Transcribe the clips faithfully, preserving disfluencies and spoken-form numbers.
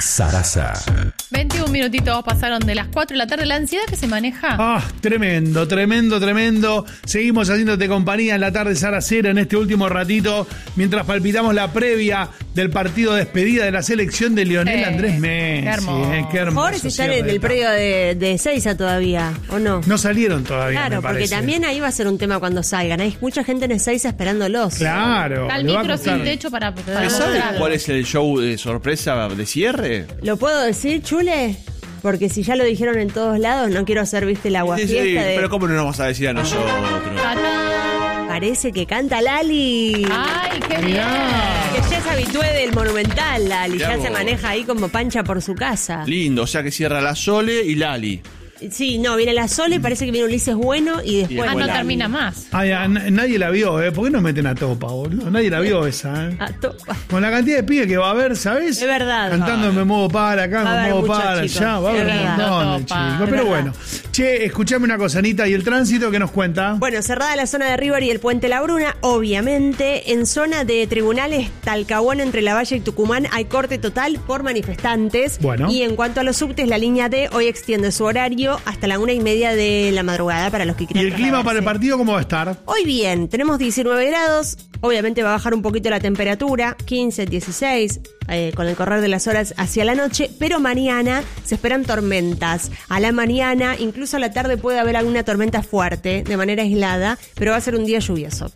Sarasa. veintiún minutitos pasaron de las cuatro de la tarde. La ansiedad que se maneja. Ah, tremendo, tremendo, tremendo. Seguimos haciéndote compañía en la tarde saracera en este último ratito, mientras palpitamos la previa del partido de despedida de la selección de Lionel Sí, Andrés Messi. qué hermoso. Eh, qué hermoso. Ahora se están cierre en de el etapa. predio de, de Ezeiza todavía, ¿o no? No salieron todavía, Claro, me porque parece. también ahí va a ser un tema cuando salgan. Hay mucha gente en Ezeiza esperándolos. Claro. Está el le va a micro costar. sin techo para poder ¿Se sabe mostrar. cuál es el show de sorpresa de cierre? ¿Lo puedo decir, Chule? Porque si ya lo dijeron en todos lados, no quiero hacer, viste, la Sí, aguafiesta sí, de... pero ¿cómo no nos vas a decir a nosotros? Tarán. Parece que canta Lali. Ay, qué bien. Mirá. Que ya es habitué del Monumental, Lali. Mirá Ya vos. se maneja ahí como pancha por su casa. Lindo, o sea que cierra la Sole y Lali. Sí, no, viene la Sole, parece que viene Ulises Bueno y después... Ah, no Lali. termina más. Ay, a- n- nadie la vio, ¿eh? ¿Por qué no meten a Topa, boludo? Nadie la vio esa, ¿eh? Ah, to- Con la cantidad de pibes que va a haber, ¿sabes? Es verdad. Cantando Me Muevo Para acá, Va a Me haber Muevo muchos Para chicos. allá. Va a Es haber un verdad. montón de Topa. chicos. Es Pero verdad. bueno. Che, escuchame una cosa, Anita. ¿Y el tránsito qué nos cuenta? Bueno, cerrada la zona de River y el Puente La Bruna, obviamente. En zona de tribunales Talcahuano entre La Valle y Tucumán hay corte total por manifestantes. Bueno. Y en cuanto a los subtes, la línea D hoy extiende su horario hasta la una y media de la madrugada para los que ¿Y quieran el clima para el trasladarse. partido cómo va a estar? Hoy bien, tenemos diecinueve grados, obviamente va a bajar un poquito la temperatura, quince, dieciséis, eh, con el correr de las horas hacia la noche, pero mañana se esperan tormentas. A la mañana, incluso a la tarde puede haber alguna tormenta fuerte, de manera aislada, pero va a ser un día lluvioso.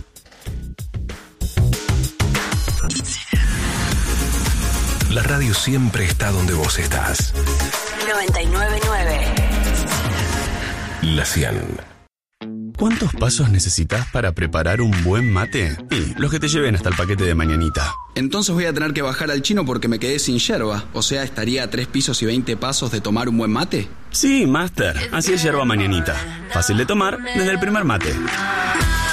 La radio siempre está donde vos estás. noventa y nueve punto nueve. La cien. ¿Cuántos pasos necesitas para preparar un buen mate? Y los que te lleven hasta el paquete de mañanita. Entonces voy a tener que bajar al chino porque me quedé sin yerba. O sea, estaría a tres pisos y veinte pasos de tomar un buen mate. Sí, Master. Así es yerba mañanita. Fácil de tomar desde el primer mate.